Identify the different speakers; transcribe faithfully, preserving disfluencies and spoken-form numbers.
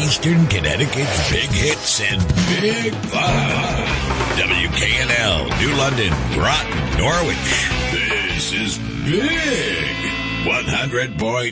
Speaker 1: Eastern Connecticut's big hits and big fun. W K N L, New London, Groton, Norwich. This is Big one hundred point